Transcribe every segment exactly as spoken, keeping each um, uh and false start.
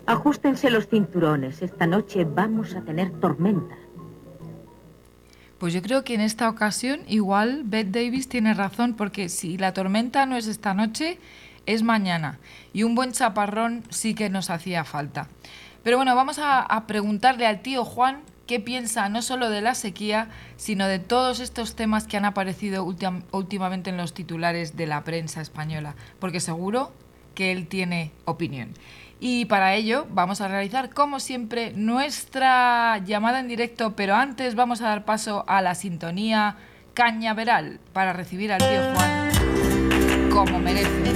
Ajustense los cinturones. Esta noche vamos a tener tormenta. Pues yo creo que en esta ocasión igual Bette Davis tiene razón, porque si la tormenta no es esta noche, es mañana. Y un buen chaparrón sí que nos hacía falta. Pero bueno, vamos a, a preguntarle al tío Juan qué piensa no solo de la sequía, sino de todos estos temas que han aparecido ultim- últimamente en los titulares de la prensa española, porque seguro que él tiene opinión. Y para ello vamos a realizar, como siempre, nuestra llamada en directo, pero antes vamos a dar paso a la sintonía cañaveral para recibir al tío Juan como merece.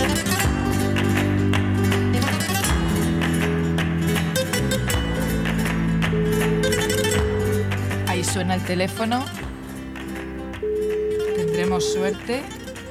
Ahí suena el teléfono. Tendremos suerte.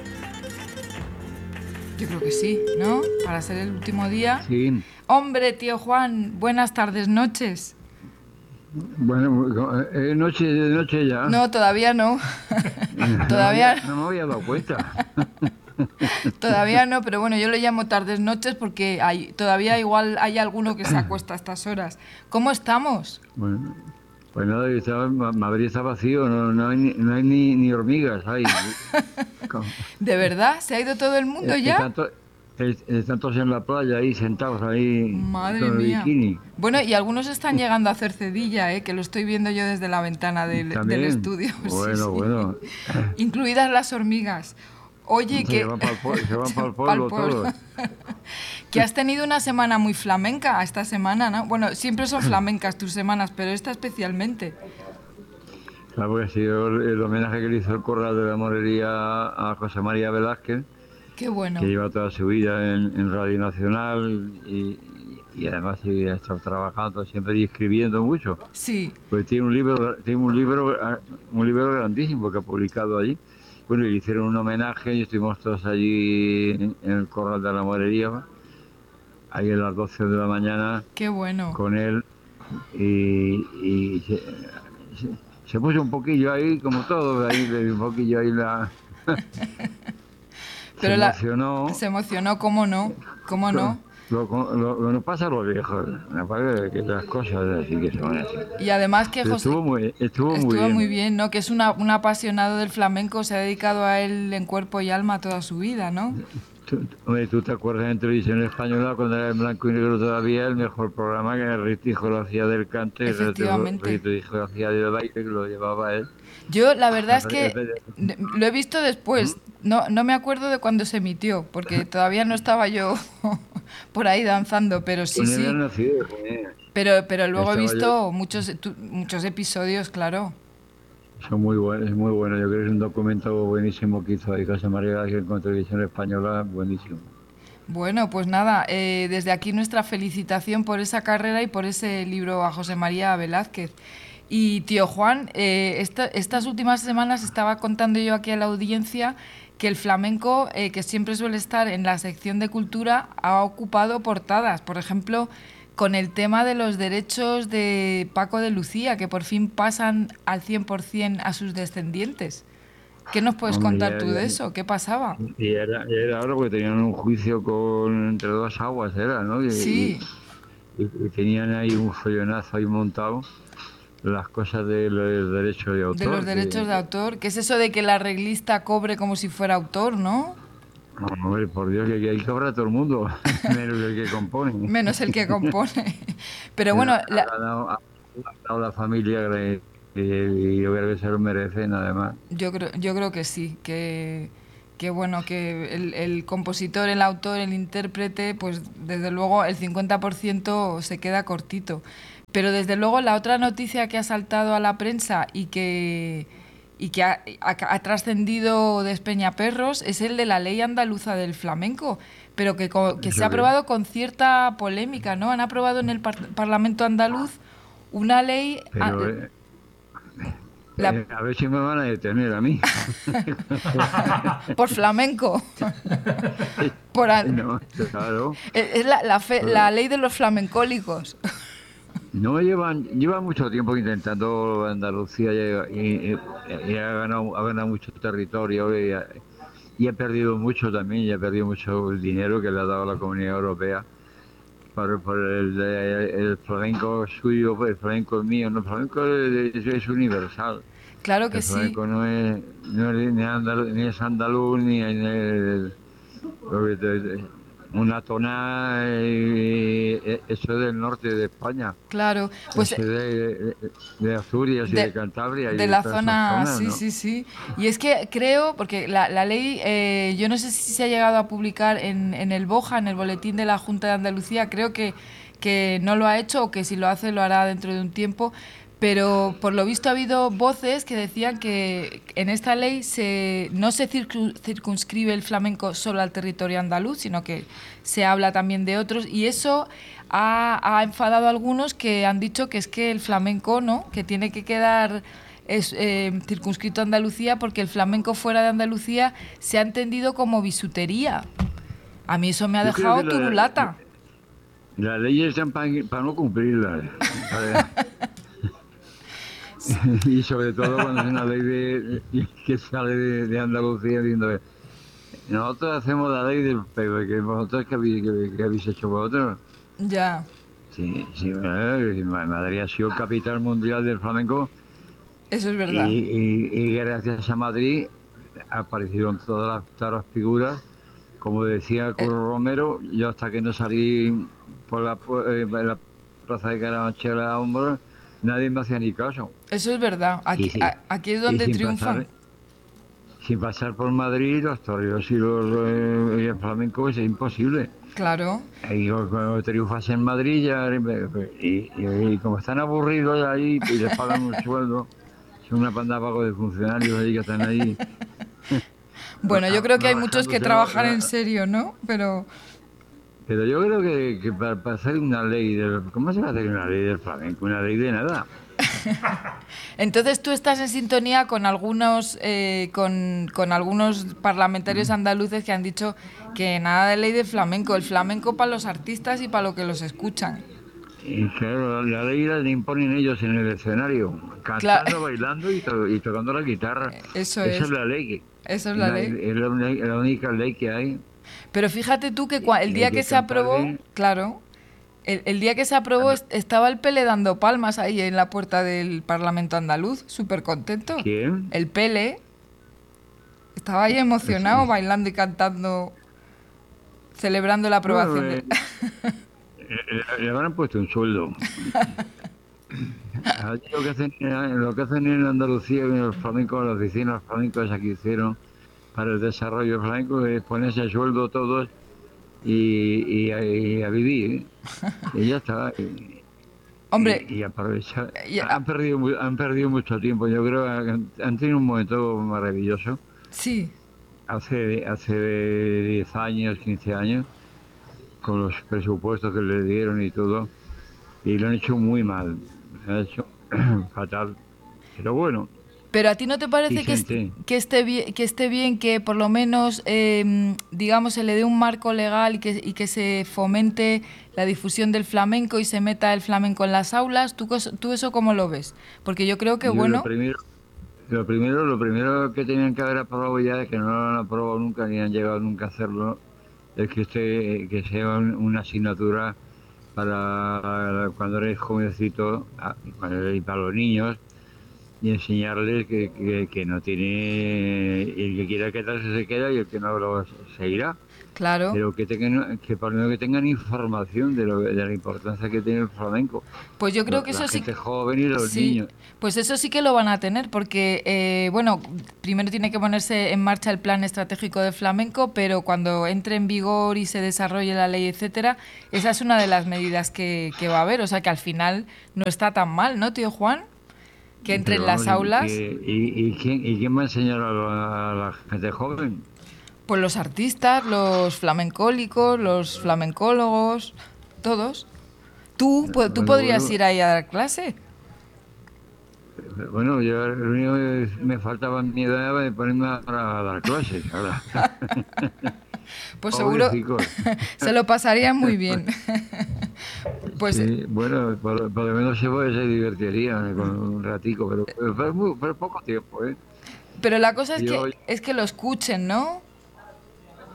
Yo creo que sí, ¿no? Para ser el último día. Sí. Hombre, tío Juan, buenas tardes, noches. Bueno, ¿es noche de noche ya? No, todavía no. Todavía no, no me había dado cuenta. Todavía no, pero bueno, yo le llamo tardes noches porque hay, todavía igual hay alguno que se acuesta a estas horas. ¿Cómo estamos? Bueno, pues nada, está, Madrid está vacío, no, no hay, ni, no hay ni, ni hormigas. Hay. ¿De verdad? ¿Se ha ido todo el mundo ya? Están, to, están todos en la playa ahí, sentados ahí. Madre con el mía. bikini. Bueno, y algunos están llegando a hacer cedilla, ¿eh? Que lo estoy viendo yo desde la ventana del, del estudio. Bueno, sí, sí. bueno. Incluidas las hormigas. Oye, se que... Van para el pueblo, se van para el pueblo, pueblo. todos. Que has tenido una semana muy flamenca esta semana, ¿no? Bueno, siempre son flamencas tus semanas, pero esta especialmente. Claro, porque ha sido el homenaje que le hizo el Corral de la Morería a José María Velázquez. Qué bueno. Que lleva toda su vida en, en Radio Nacional y, y además sí, ha estado trabajando siempre y escribiendo mucho. Sí. Pues tiene un libro, tiene un libro, un libro grandísimo que ha publicado allí. Bueno, y le hicieron un homenaje y estuvimos todos allí en, en el Corral de la Morería, ahí a las doce de la mañana. Qué bueno. Con él y, y se, se, se puso un poquillo ahí, como todo, ahí, un poquillo ahí la... Pero se la, emocionó. Se emocionó, ¿cómo no? ¿Cómo no? Lo, lo, lo, lo nos pasa a los viejos, me parece que las cosas así que son así. Y además que José... Estuvo muy, estuvo estuvo muy bien. muy bien, ¿no? Que es una, un apasionado del flamenco, se ha dedicado a él en cuerpo y alma toda su vida, ¿no? Tú, hombre, ¿tú te acuerdas en televisión española cuando era en blanco y negro todavía el mejor programa que el Rito lo hacía del cante, el Rito lo hacía del baile, que lo llevaba él? Yo la verdad es que lo he visto después, no, no me acuerdo de cuando se emitió, porque todavía no estaba yo por ahí danzando, pero sí, sí. Nacido, pero, pero luego he visto muchos, muchos episodios, claro. Son muy buenos, es muy bueno. Yo creo que es un documento buenísimo que hizo ahí José María con televisión española, buenísimo. Bueno, pues nada, eh, desde aquí nuestra felicitación por esa carrera y por ese libro a José María Velázquez. Y tío Juan, eh, esta, estas últimas semanas estaba contando yo aquí a la audiencia que el flamenco, eh, que siempre suele estar en la sección de cultura, ha ocupado portadas. Por ejemplo, con el tema de los derechos de Paco de Lucía, que por fin pasan al cien por ciento a sus descendientes. ¿Qué nos puedes Hombre, contar ya, tú ya, de eso? ¿Qué pasaba? Y era, era ahora porque tenían un juicio con entre dos aguas, era, ¿no? Y, sí. Y, y, y tenían ahí un follonazo ahí montado. Las cosas de los derechos de autor. De los derechos que, de autor. ¿Qué es eso de que el arreglista cobre como si fuera autor, no? No, hombre, por Dios, que ahí cobra todo el mundo, menos el que compone. Menos el que compone. Pero bueno... Ha, la... ha, dado, ha dado la familia que, que yo creo que se lo merecen, además. Yo creo, yo creo que sí, que... que bueno, que el, el compositor, el autor, el intérprete, pues desde luego el cincuenta por ciento se queda cortito. Pero desde luego la otra noticia que ha saltado a la prensa y que, y que ha, ha, ha trascendido de Espeñaperros es el de la ley andaluza del flamenco, pero que, que se ha aprobado con cierta polémica, ¿no? Han aprobado en el par Parlamento andaluz una ley... Pero, eh, la... eh, a ver si me van a detener a mí. Por flamenco. Por a... no, claro. Es la, la, fe, la ley de los flamencólicos. No, llevan lleva mucho tiempo intentando Andalucía y, y, y ha, ganado, ha ganado mucho territorio y ha, y ha perdido mucho también, y ha perdido mucho el dinero que le ha dado la Comunidad Europea. por, por el, el flamenco suyo, pues el flamenco mío, no, el flamenco es, es universal. Claro que El sí. flamenco no es, no es ni, andaluz, ni es andaluz, ni es el- el- una tonada, eh, eso es del norte de España, Claro, pues eso de, de Asturias y de de, Cantabria y de de la todas esas zona, zonas, sí, ¿no? sí, sí. Y es que creo, porque la, la ley, eh, yo no sé si se ha llegado a publicar en, en el BOJA, en el Boletín de la Junta de Andalucía, creo que, que no lo ha hecho o que si lo hace lo hará dentro de un tiempo, pero por lo visto ha habido voces que decían que en esta ley se, no se circu- circunscribe el flamenco solo al territorio andaluz, sino que se habla también de otros y eso ha, ha enfadado a algunos que han dicho que es que el flamenco, ¿no? Que tiene que quedar es, eh, circunscrito a Andalucía porque el flamenco fuera de Andalucía se ha entendido como bisutería. A mí eso me ha Yo creo que dejado la, turulata. las leyes están para, para no cumplirlas. ¿Sabes? Y sobre todo cuando es una ley de, que sale de, de Andalucía diciendo, nosotros hacemos la ley del pero que vosotros que habéis, que, que habéis hecho vosotros. Ya, Sí, sí, eh, Madrid ha sido capital mundial del flamenco eso es y, verdad. y- y gracias a Madrid aparecieron todas las, todas las figuras. Como decía Eh, Curro Romero, yo hasta que no salí por la, pu- eh, en la plaza de Carabanchel a hombros, nadie me hacía ni caso. Eso es verdad. Y, Aquí, sí, a- aquí es y donde sin triunfan. pasar sin pasar por Madrid, los toreros y, los, eh, y el flamenco es imposible. Claro. Y cuando triunfas en Madrid ya, y, y- y como están aburridos ahí y les pagan un sueldo, son una panda vago de funcionarios ahí que están ahí Bueno, yo creo que hay muchos que rajándose la- trabajan en la- serio, ¿no? Pero Pero yo creo que, que para, para hacer una ley, del, ¿cómo se va a hacer una ley del flamenco? Una ley de nada. entonces tú estás en sintonía con algunos eh, con, con algunos parlamentarios andaluces que han dicho que nada de ley de flamenco, el flamenco para los artistas y para lo que los escuchan. Y claro, la ley la imponen ellos en el escenario, Cla- cantando, bailando y, to- y tocando la guitarra. Eso Esa es es, la ley, que- eso es es la la, ley. es la uni- la única ley que hay. Pero fíjate tú que cua- el Y día hay que que se cantar aprobó, bien. claro, el, el día que se aprobó est- estaba el Pele dando palmas ahí en la puerta del Parlamento andaluz, súper contento. ¿Quién? El Pele estaba ahí emocionado, bailando y cantando, celebrando la Bueno, aprobación eh, de... le, le habrán puesto un sueldo. Allí lo que hacen, lo que hacen en Andalucía, en los flamencos, las oficinas flamencos esas que hicieron para el desarrollo flamenco, es ponerse a sueldo todos y, y a, y a vivir. Y ya está. Y, Hombre, y, y aprovechar. y- Han perdido, mu- han perdido mucho tiempo. Yo creo que han, han tenido un momento maravilloso. sí, Hace, hace diez años, quince años, con los presupuestos que le dieron y todo, y lo han hecho muy mal. Lo han hecho fatal. Pero bueno, pero a ti no te parece y que, est- gente. que, esté bien, que esté bien que por lo menos, eh, digamos, se le dé un marco legal y que, y que se fomente la difusión del flamenco y se meta el flamenco en las aulas? ¿Tú, cos- tú eso cómo lo ves? Porque yo creo que, Yo bueno, lo primero, lo primero, lo primero que tenían que haber aprobado ya, que no lo han aprobado nunca ni han llegado nunca a hacerlo, es que este, que sea un- una asignatura para cuando eres jovencito a- y para los niños y enseñarles que, que, que no tiene, el que quiera quedarse se queda y el que no lo se irá, claro. pero que tengan, que por lo menos que tengan información de, lo, de la importancia que tiene el flamenco, Pues yo creo que la eso sí. gente joven y los Sí, niños. pues eso sí que lo van a tener, porque, eh, bueno, primero tiene que ponerse en marcha el plan estratégico de flamenco, pero cuando entre en vigor y se desarrolle la ley, etcétera, esa es una de las medidas que, que va a haber. O sea que al final no está tan mal, ¿no, tío Juan? Que entre Pero en las vamos, ¿y aulas, qué- ¿y, y quién, ¿Y quién va a enseñar a la, a la gente joven? pues los artistas, los flamencólicos, los flamencólogos, todos. Tú, pu- tú Bueno, podrías bueno. ir ahí a dar clase. Bueno, yo lo único que me faltaba en mi edad de ponerme a, a dar clases. Ahora. Pues seguro Pobrecicos. se lo pasarían muy bien. Pues Sí, bueno, por, por lo menos se, puede- se divertiría con un ratico, pero, pero, fue muy- fue poco tiempo, ¿eh? pero la cosa es Yo- que es que lo escuchen, ¿no?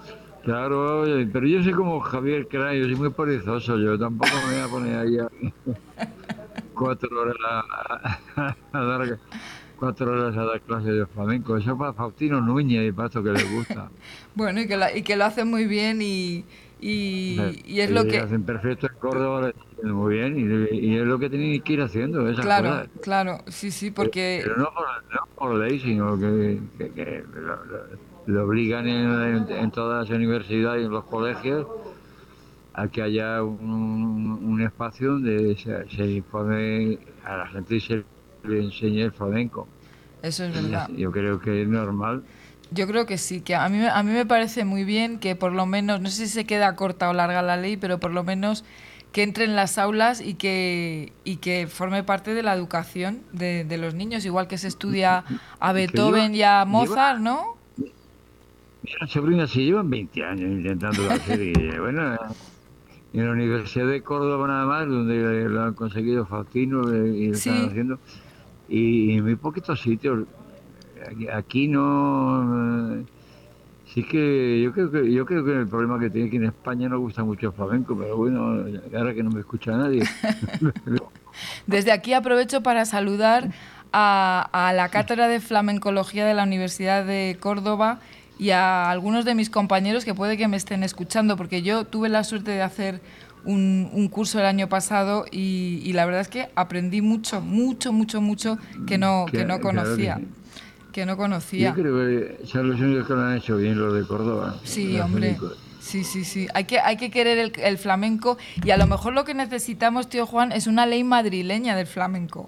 Claro, oye, pero yo soy como Javier Cray, yo soy muy perezoso, yo tampoco me voy a poner ahí a cuatro horas a, a dar cuatro horas a dar clases de flamenco. Eso para Faustino Núñez y para esto que le gusta. Bueno, y que, lo, y que lo hacen muy bien y, O sea, y, y es lo ellos que... hacen perfecto en Córdoba, lo están haciendo muy bien, y, y es lo que tienen que ir haciendo, esas Claro, cosas. claro, sí, sí, Pero, porque... pero no, por, no por ley, sino que, que, que lo, lo- lo obligan en, en- en todas las universidades y en los colegios a que haya un, un espacio donde se, se informe a la gente y se le enseñe el flamenco. Eso es Y ya- verdad. yo creo que es normal. Yo creo que sí, que a mí, me- a mí me parece muy bien que por lo menos, no sé si se queda corta o larga la ley, pero por lo menos que entre en las aulas y que, y que forme parte de la educación de, de los niños, igual que se estudia a Que lleva, Beethoven y a lleva, Mozart, ¿no? mira, sobrina, se llevan veinte años intentando hacer. Y, bueno, en la Universidad de Córdoba nada más, donde lo han conseguido Faustino eh, y lo están Sí, haciendo. Y en muy poquitos sitios. Aquí, aquí no. eh, Sí que yo creo que yo creo que el problema que tiene aquí en España no gusta mucho el flamenco, pero bueno, ahora que no me escucha nadie. desde aquí aprovecho para saludar a, a la Cátedra de Flamencología de la Universidad de Córdoba y a algunos de mis compañeros que puede que me estén escuchando, porque yo tuve la suerte de hacer un, un curso el año pasado y, y la verdad es que aprendí mucho, mucho, mucho, mucho que no, que no Que- claro que conocía, sí. que no Yo conocía. creo que son los únicos que lo han hecho bien, los de Córdoba, Sí, los hombre. únicos. Sí, sí, sí. Hay que, hay que querer el, el flamenco y a lo mejor lo que necesitamos, tío Juan, es una ley madrileña del flamenco.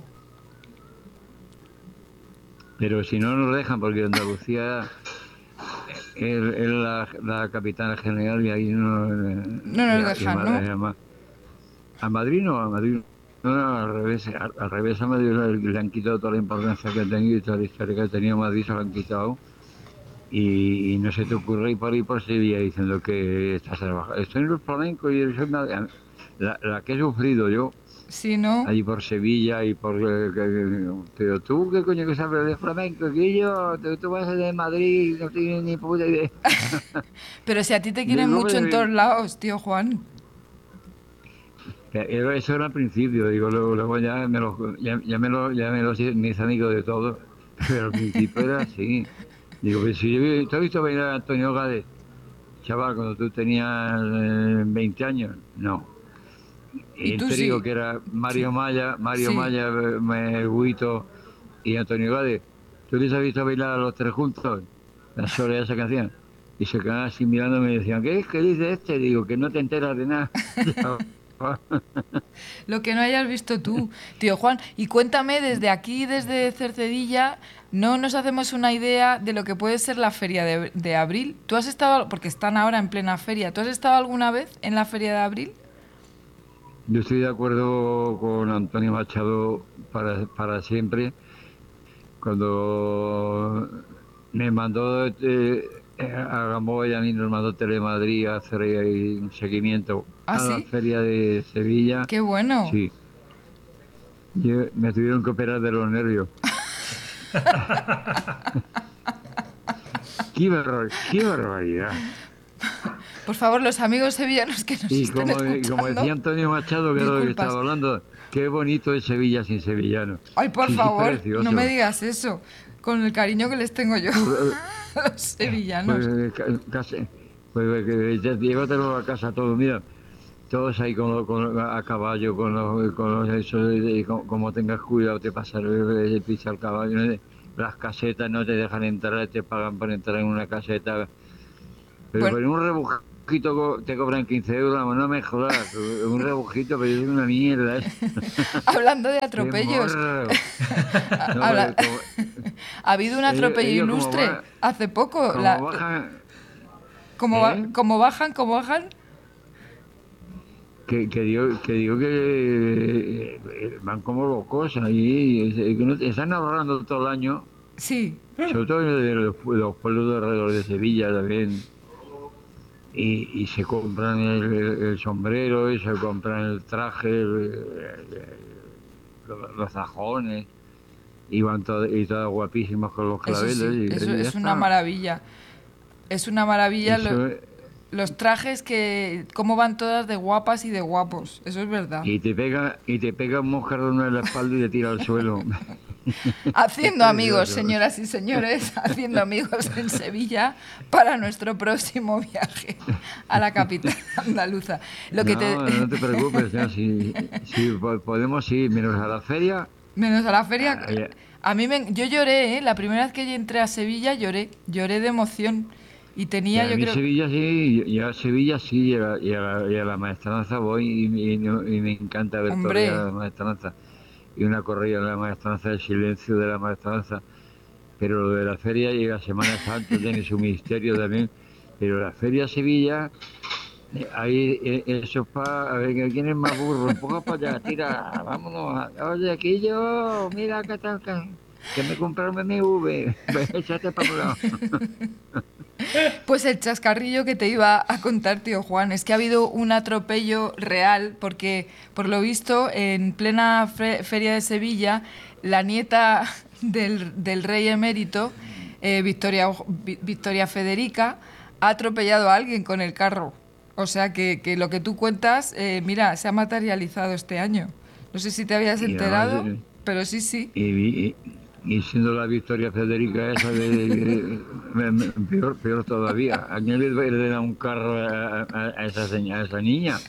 Pero si no nos dejan, porque Andalucía es, es la, la capital general y ahí no... eh, No y nos a, y a dejan, Ma- ¿no? y a Ma- a Madrid no, a Madrid no, no, al revés, al, al revés a Madrid le, le han quitado toda la importancia que ha tenido y toda la historia que ha tenido Madrid, se la han quitado. Y, y no se te ocurre ir por ahí por Sevilla diciendo que estás trabajando. Estoy en el flamenco y soy una- la, la que he sufrido yo Sí, ¿no? allí por Sevilla y por... eh, que- pero tú, ¿qué coño que sabes de flamenco? Que yo, tú, tú vas de Madrid y no tienes ni puta idea. Pero si a ti te quieren Digo, mucho en hombre, todos lados, tío Juan. pero eso era al principio, digo, luego, luego ya me lo, ya, ya me lo, ya me lo hice- mis amigos de todo, pero al principio era así. Digo, pues si yo, vi- ¿tú has visto bailar a Antonio Gades, chaval, cuando tú tenías eh, veinte años? No. Y El tú trío sí. que era Mario Maya, Mario Sí. Maya, eh, me- Guito y Antonio Gades. ¿Tú les has visto bailar a los tres juntos? La soledad esa canción. Y se quedaban así mirándome y decían, ¿qué es? ¿Qué dice este? Digo, que no te enteras de nada. Lo que no hayas visto tú, tío Juan. Y cuéntame, desde aquí, desde Cercedilla, no nos hacemos una idea de lo que puede ser la feria de, de abril. ¿Tú has estado, porque están ahora en plena feria, ¿tú has estado alguna vez en la feria de abril? Yo estoy de acuerdo con Antonio Machado para, para siempre. Cuando me mandó eh, a Gamboa y a mí nos mandó Telemadrid a hacer ahí un seguimiento ¿Ah, a la sí? feria de Sevilla, Qué bueno. sí, yo- me tuvieron que operar de los nervios. ¡Qué, barbar- qué barbaridad! Por favor, los amigos sevillanos que nos Y estén como, y como escuchando. decía Antonio Machado, que era lo que Disculpas. estaba hablando, qué bonito es Sevilla sin sevillanos. Ay, por Sí, sí, favor, precioso. no me digas eso. Con el cariño que les tengo yo Pues, a los sevillanos. Pues, ca- casi, pues que ya- llévatelo a casa todo, mira, todos ahí con, lo- con- a caballo, con los, con los eso, y co- como tengas cuidado te pasa el, el pisa al caballo, ¿no? Las casetas no te dejan entrar, te pagan por entrar en una caseta, pero Bueno. por un rebujito co- te cobran quince euros, no me jodas, un rebujito, pero es una mierda, ¿eh? Hablando de ¡Qué atropellos, morro! No, Habla- pero como- ha habido un ellos- atropello ellos como ilustre va- hace poco. como La- bajan, como, ba- ¿eh? como bajan, como bajan. Que, que digo que, digo que eh, eh, van como locos ahí, eh, que no- están ahorrando todo el año, Sí, sobre todo de los, pue- los pueblos de alrededor de Sevilla también, y, y se compran el, el- el sombrero, y se compran el traje, el- el- los, los zajones, y van todo- y todas guapísimas con los eso claveles. sí, y, eso y ya es una está. maravilla. Es una maravilla. Eso lo- es- los trajes que... cómo van todas de guapas y de guapos. Eso es verdad. Y te pega, y te pega un moscardón en la espalda y te tira al suelo. Haciendo amigos, señoras y señores, haciendo amigos en Sevilla para nuestro próximo viaje a la capital andaluza. Lo que no, te... no te preocupes, ya, si, si podemos ir menos a la feria. Menos a la feria. Ah, ya. A mí me... yo lloré, ¿eh? La primera vez que yo entré a Sevilla lloré, lloré de emoción. Y tenía, a yo mí creo... Sevilla sí, yo a Sevilla sí, y a, la- y a la, y a la maestranza voy y, y- y me encanta ver Hombre. todavía la maestranza. Y una corrida de la maestranza, el silencio de la maestranza. Pero lo de la feria llega Semana Santa, tiene su misterio también. Pero la feria de Sevilla, eh, ahí eh, eso es para... A ver, ¿quién es más burro? Un poco para allá, tira, vámonos. Oye, aquí yo, mira que tal, que, que me compraron un B M W. Échate para un lado. Pues el chascarrillo que te iba a contar, tío Juan, es que ha habido un atropello real porque, por lo visto, en plena fe- feria de Sevilla, la nieta del, del rey emérito, eh, Victoria, Vi- Victoria Federica, ha atropellado a alguien con el carro. O sea que, que lo que tú cuentas, eh, mira, se ha materializado este año. No sé si te habías Y enterado, además, eh, pero sí, sí. Y, y, y siendo la Victoria Federica esa, de, de- de- me- me- peor, peor todavía. ¿A quién le va a dar un carro a, a- a esa, seña- a esa niña?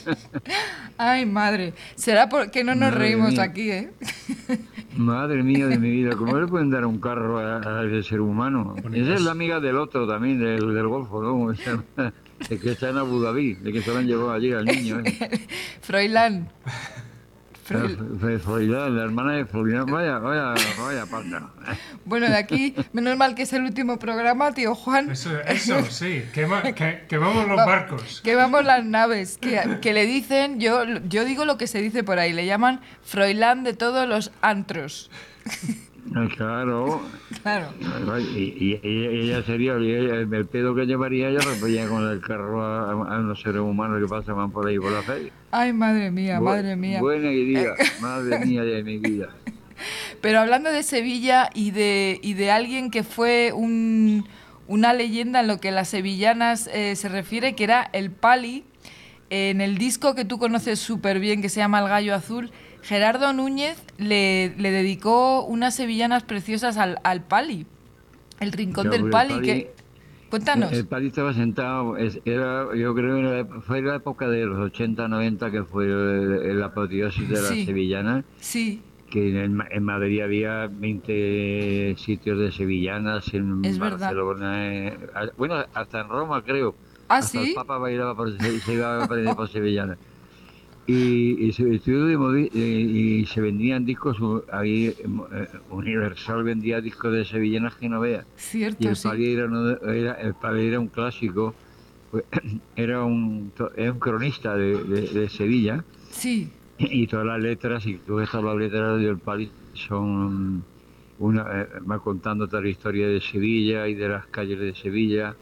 Ay, madre. Será porque no nos Madre reímos mía. aquí, ¿eh? Madre mía de mi vida, ¿cómo le pueden dar un carro a, a ese ser humano? Esa es la amiga del otro también, del, del Golfo, ¿no? Esa- de que está en Abu Dhabi, de que se lo han llevado allí al niño. ¿eh? Froilán. La, Froil- Fre- Froilán, la hermana de Froilán, vaya, vaya, vaya panda. Bueno, de aquí, menos mal que es el último programa, tío Juan. Eso, eso sí, que, va- que, que vamos los Va- barcos. Que vamos las naves, que, que le dicen, yo, yo digo lo que se dice por ahí, le llaman Froilán de todos los antros. Ah, claro. Claro. Y, y- y ella sería, y ella- el pedo que llevaría ella repería con el carro a, a los seres humanos que pasaban por ahí por la feria. Ay, madre mía, Bu- madre mía. Buena idea, madre mía de mi vida. Pero hablando de Sevilla y de, y de alguien que fue un, una leyenda en lo que las sevillanas eh, se refiere, que era el Pali, en el disco que tú conoces súper bien, que se llama El Gallo Azul, Gerardo Núñez le, le dedicó unas sevillanas preciosas al, al Pali, el rincón Ya, del porque el Pali. Pali- Que, cuéntanos. El Pali estaba sentado, es- era, yo creo que fue la época de los ochenta, noventa que fue el- la apoteosis de las Sí. sevillanas, Sí, que en, en Madrid había veinte sitios de sevillanas, en Es verdad. Barcelona, eh, a- bueno, hasta en Roma creo. ¿Ah, Hasta sí? el Papa bailaba por, se, se iba a aprender por sevillanas. Y, y se estuvo de movi- y, y se vendían discos, u- ahí eh, Universal vendía discos de sevillanas que no veas. Y cierto, el sí. Pali era, uno de- era- el Pali era un clásico, pues, era un, to- era un cronista de, de- de Sevilla, Sí, y todas las letras, y todas estas las letras del Pali son una, eh, va contando toda la historia de Sevilla y de las calles de Sevilla.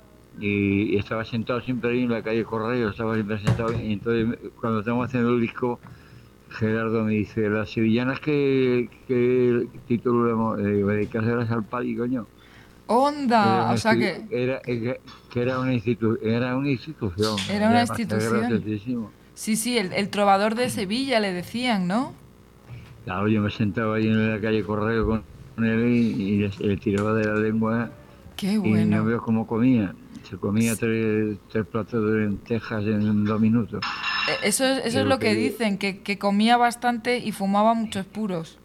Y, y estaba sentado siempre ahí en la calle Correo, estaba siempre sentado, y entonces cuando estamos haciendo el disco, Gerardo me dice, las sevillanas, ¿qué, qué título le hemos eh, dedicárselas al Pali, coño? Era onda, una o sea institu- que... era, era- que era una, institu- era una institución. Era una además, era institución. graciosísimo. Sí, sí, el, el trovador de Sevilla le decían, ¿no? Claro, yo me sentaba ahí en la calle Correo con él y, y le, le tiraba de la lengua Qué y no bueno. veo cómo comía. Se comía tres, tres platos de lentejas en dos minutos. Eh, Eso, es- eso es Pero lo que que- dicen, que, que comía bastante y fumaba muchos puros.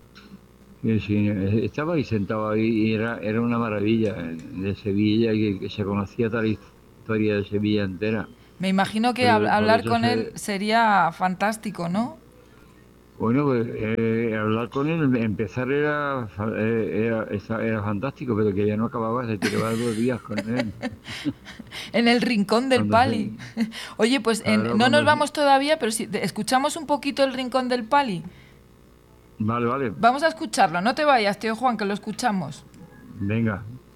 Sí, sí, eh, estaba ahí sentado ahí y era, era una maravilla eh, de Sevilla y que, que se conocía toda la historia de Sevilla entera. Me imagino que Por- hab- por hablar eso con se- él sería fantástico, ¿no? Bueno, pues eh, hablar con él, empezar era, fa- eh, era, esa- era fantástico, pero que ya no acababa, se tiraba dos días con él. En el rincón del Cuando Pali. Oye, pues en- Claro, no cuando nos se- vamos todavía, pero si te- escuchamos un poquito el rincón del Pali. Vale, vale, Vamos a escucharlo, no te vayas, tío Juan, que lo escuchamos. venga.